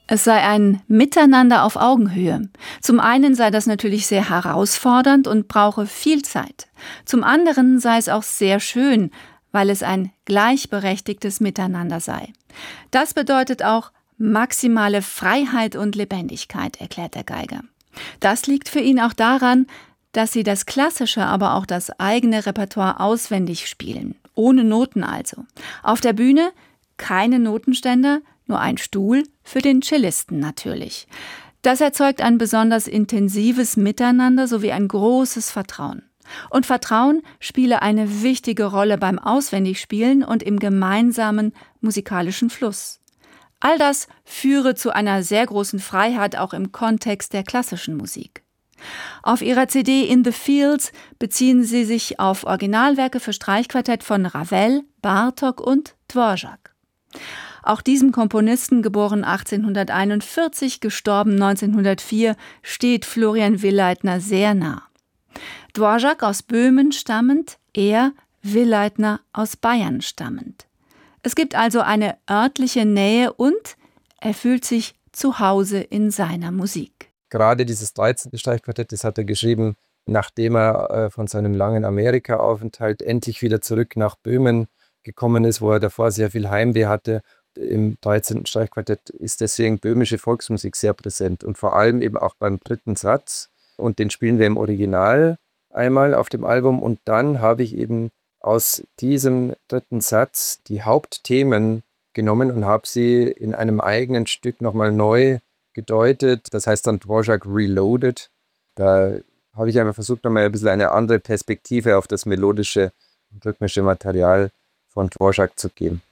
Es sei ein Miteinander auf Augenhöhe. Zum einen sei das natürlich sehr herausfordernd und brauche viel Zeit. Zum anderen sei es auch sehr schön, weil es ein gleichberechtigtes Miteinander sei. Das bedeutet auch maximale Freiheit und Lebendigkeit, erklärt der Geiger. Das liegt für ihn auch daran, dass sie das klassische, aber auch das eigene Repertoire auswendig spielen. Ohne Noten also. Auf der Bühne keine Notenständer, nur ein Stuhl, für den Cellisten natürlich. Das erzeugt ein besonders intensives Miteinander sowie ein großes Vertrauen. Und Vertrauen spiele eine wichtige Rolle beim Auswendigspielen und im gemeinsamen musikalischen Fluss. All das führe zu einer sehr großen Freiheit auch im Kontext der klassischen Musik. Auf ihrer CD In the Fields beziehen sie sich auf Originalwerke für Streichquartett von Ravel, Bartók und Dvořák. Auch diesem Komponisten, geboren 1841, gestorben 1904, steht Florian Willeitner sehr nah. Dvořák aus Böhmen stammend, er Willeitner aus Bayern stammend. Es gibt also eine örtliche Nähe und er fühlt sich zu Hause in seiner Musik. Gerade dieses 13. Streichquartett, das hat er geschrieben, nachdem er von seinem langen Amerika-Aufenthalt endlich wieder zurück nach Böhmen gekommen ist, wo er davor sehr viel Heimweh hatte. Im 13. Streichquartett ist deswegen böhmische Volksmusik sehr präsent und vor allem eben auch beim 3. Satz. Und den spielen wir im Original einmal auf dem Album und dann habe ich eben aus diesem 3. Satz die Hauptthemen genommen und habe sie in einem eigenen Stück nochmal neu gedeutet. Das heißt dann Dvořák Reloaded. Da habe ich einfach versucht, nochmal ein bisschen eine andere Perspektive auf das melodische und rhythmische Material von Dvořák zu geben.